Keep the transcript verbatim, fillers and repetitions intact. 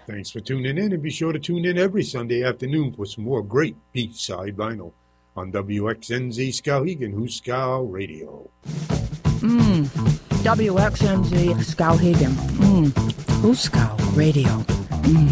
Thanks for tuning in, and be sure to tune in every Sunday afternoon for some more great beachside vinyl on W X N Z Skowhegan Hooskow Radio. Mmm, W X N Z Skowhegan. Mmm, Hooskow Radio. Mmm.